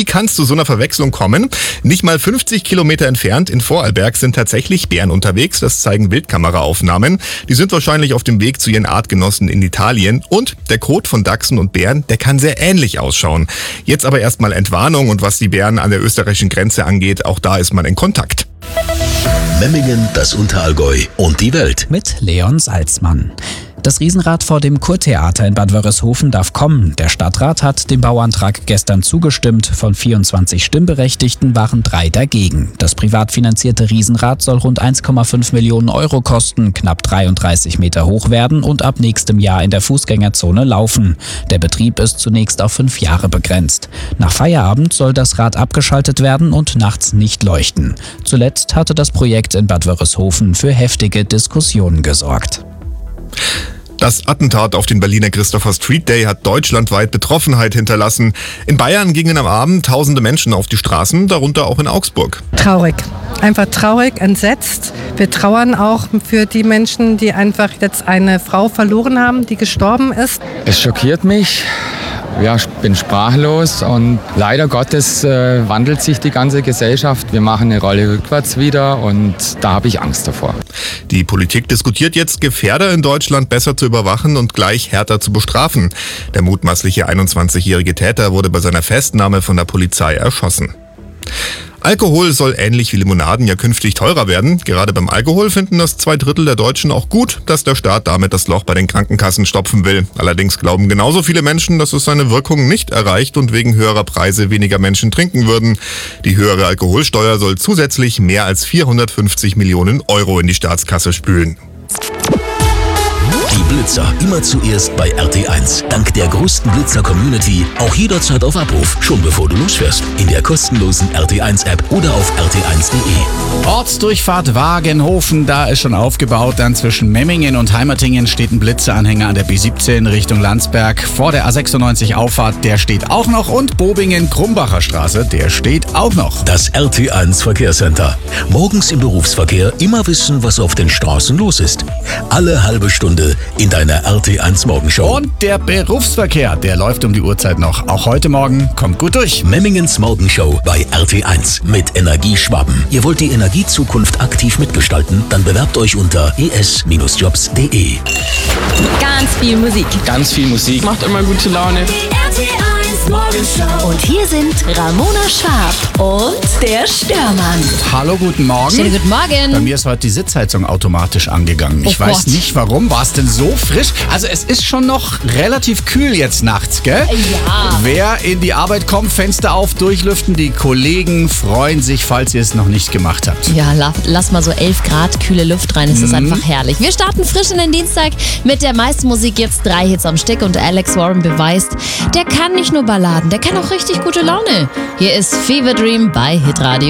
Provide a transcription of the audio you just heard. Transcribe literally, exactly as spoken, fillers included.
Wie kann es zu so einer Verwechslung kommen? Nicht mal fünfzig Kilometer entfernt in Vorarlberg sind tatsächlich Bären unterwegs. Das zeigen Wildkameraaufnahmen. Die sind wahrscheinlich auf dem Weg zu ihren Artgenossen in Italien. Und der Kot von Dachsen und Bären, der kann sehr ähnlich ausschauen. Jetzt aber erstmal Entwarnung und was die Bären an der österreichischen Grenze angeht, auch da ist man in Kontakt. Memmingen, das Unterallgäu und die Welt. Mit Leon Salzmann. Das Riesenrad vor dem Kurtheater in Bad Wörishofen darf kommen. Der Stadtrat hat dem Bauantrag gestern zugestimmt. Von vierundzwanzig Stimmberechtigten waren drei dagegen. Das privat finanzierte Riesenrad soll rund eins Komma fünf Millionen Euro kosten, knapp dreiunddreißig Meter hoch werden und ab nächstem Jahr in der Fußgängerzone laufen. Der Betrieb ist zunächst auf fünf Jahre begrenzt. Nach Feierabend soll das Rad abgeschaltet werden und nachts nicht leuchten. Zuletzt hatte das Projekt in Bad Wörishofen für heftige Diskussionen gesorgt. Das Attentat auf den Berliner Christopher Street Day hat deutschlandweit Betroffenheit hinterlassen. In Bayern gingen am Abend tausende Menschen auf die Straßen, darunter auch in Augsburg. Traurig. Einfach traurig, entsetzt. Wir trauern auch für die Menschen, die einfach jetzt eine Frau verloren haben, die gestorben ist. Es schockiert mich. Ja, ich bin sprachlos und leider Gottes äh, wandelt sich die ganze Gesellschaft. Wir machen eine Rolle rückwärts wieder und da habe ich Angst davor. Die Politik diskutiert jetzt, Gefährder in Deutschland besser zu überwachen und gleich härter zu bestrafen. Der mutmaßliche einundzwanzigjährige Täter wurde bei seiner Festnahme von der Polizei erschossen. Alkohol soll ähnlich wie Limonaden ja künftig teurer werden. Gerade beim Alkohol finden das zwei Drittel der Deutschen auch gut, dass der Staat damit das Loch bei den Krankenkassen stopfen will. Allerdings glauben genauso viele Menschen, dass es seine Wirkung nicht erreicht und wegen höherer Preise weniger Menschen trinken würden. Die höhere Alkoholsteuer soll zusätzlich mehr als vierhundertfünfzig Millionen Euro in die Staatskasse spülen. Die Blitzer immer zuerst bei R T eins. Dank der größten Blitzer-Community auch jederzeit auf Abruf, schon bevor du losfährst. In der kostenlosen R T eins App oder auf r t eins punkt d e. Ortsdurchfahrt Wagenhofen, da ist schon aufgebaut. Dann zwischen Memmingen und Heimertingen steht ein Blitzeranhänger an der B siebzehn Richtung Landsberg. Vor der A sechsundneunzig Auffahrt, der steht auch noch. Und Bobingen-Krumbacher Straße, der steht auch noch. Das R T eins Verkehrscenter. Morgens im Berufsverkehr immer wissen, was auf den Straßen los ist. Alle halbe Stunde in deiner R T eins Morgenshow. Und der Berufsverkehr, der läuft um die Uhrzeit noch. Auch heute Morgen. Kommt gut durch. Memmingens Morgenshow bei R T eins mit Energieschwaben. Ihr wollt die Energiezukunft aktiv mitgestalten? Dann bewerbt euch unter e s jobs punkt d e. Ganz viel Musik. Ganz viel Musik. Macht immer gute Laune. Die R T eins Morgenshow. Und hier sind Ramona Schwab und der Störmann. Hallo, guten Morgen. Schönen guten Morgen. Bei mir ist heute die Sitzheizung automatisch angegangen. Ich Oh weiß Gott. nicht warum. War es denn so frisch? Also es ist schon noch relativ kühl jetzt nachts, gell? Ja. Wer in die Arbeit kommt, Fenster auf, durchlüften. Die Kollegen freuen sich, falls ihr es noch nicht gemacht habt. Ja, la- lass mal so elf Grad kühle Luft rein. Es ist Mhm. einfach herrlich. Wir starten frisch in den Dienstag mit der meisten Musik. Jetzt drei Hits am Stück und Alex Warren beweist, der kann nicht nur Balladen, der kann auch richtig gute Laune. Hier ist Fever Dream bei Hitradio.